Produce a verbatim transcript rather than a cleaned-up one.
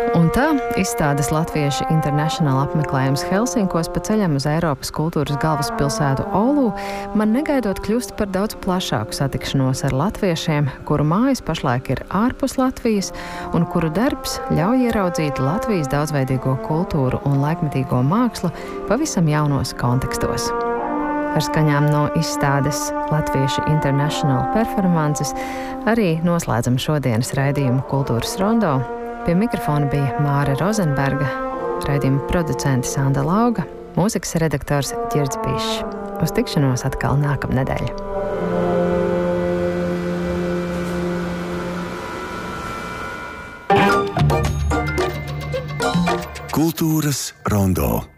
Un tā izstādes Latvieši International apmeklējums Helsinkos pa ceļam uz Eiropas kultūras galvaspilsētu Oulu man negaidot kļūst par daudz plašāku satikšanos ar latviešiem, kuru mājas pašlaik ir ārpus Latvijas un kuru darbs ļauj ieraudzīt Latvijas daudzveidīgo kultūru un laikmetīgo mākslu pavisam jaunos kontekstos. Ar skaņām no izstādes Latvieši International performances arī noslēdzam šodienas raidījumu Kultūras rondo. Pie mikrofona bija Māra Rozenberga, raidījuma producente Sanda Lauga, mūzikas redaktors Ģirds Bišs. Uz tikšanos atkal nākamnedēļ. Kultūras rondo.